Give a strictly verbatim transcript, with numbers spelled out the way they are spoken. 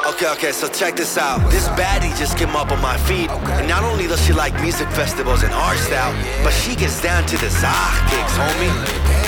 Okay, okay, so check this out. This baddie just came up on my feed. And not only does she like music festivals and art style, but she gets down to the Zach gigs, homie.